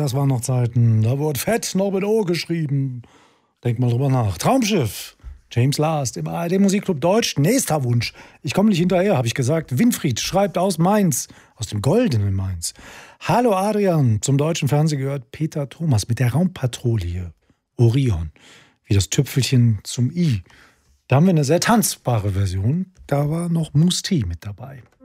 das waren noch Zeiten. Da wurde fett noch mit O geschrieben. Denk mal drüber nach. Traumschiff. James Last im ARD Musikclub Deutsch. Nächster Wunsch. Ich komme nicht hinterher, habe ich gesagt. Winfried schreibt aus Mainz. Aus dem goldenen Mainz. Hallo Adrian. Zum deutschen Fernsehen gehört Peter Thomas mit der Raumpatrouille. Orion. Wie das Tüpfelchen zum I. Da haben wir eine sehr tanzbare Version. Da war noch Musti mit dabei.